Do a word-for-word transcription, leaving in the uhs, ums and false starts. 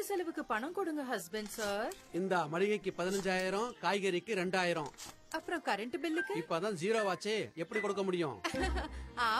வீட்டு செலவுக்கு பணம் கொடுங்க ஹஸ்பண்ட் சார். இந்த மளிகைக்கு பதினஞ்சாயிரம், காய்கறிக்கு ரெண்டாயிரம். அப்புறம் கரண்ட் பில்லுக்கு இப்பதான் ஜீரோ ஆச்சே, எப்படி கொடுக்க முடியும்?